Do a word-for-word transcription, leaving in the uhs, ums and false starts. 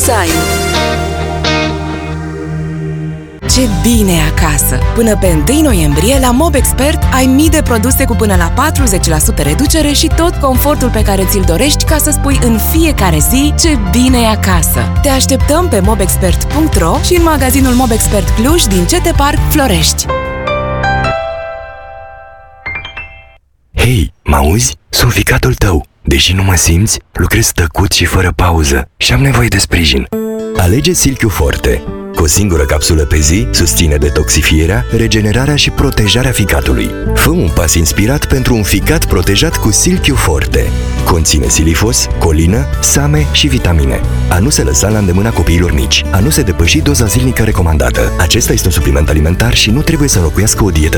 Enzyme. Ce bine e acasă! Până pe întâi noiembrie, la Mobexpert ai mii de produse cu până la patruzeci la sută reducere și tot confortul pe care ți-l dorești ca să spui în fiecare zi ce bine e acasă. Te așteptăm pe mobexpert punct ro și în magazinul Mobexpert Cluj din C T Park Florești. Hei, m-auzi? Sunt ficatul tău. Deși nu mă simți, lucrez tăcut și fără pauză și am nevoie de sprijin. Alege Silchiu Forte. Cu o singură capsulă pe zi, susține detoxifierea, regenerarea și protejarea ficatului. Fă un pas inspirat pentru un ficat protejat cu Silchiu Forte. Conține silifos, colină, same și vitamine. A nu se lăsa la îndemâna copiilor mici. A nu se depăși doza zilnică recomandată. Acesta este un supliment alimentar și nu trebuie să înlocuiască o dietă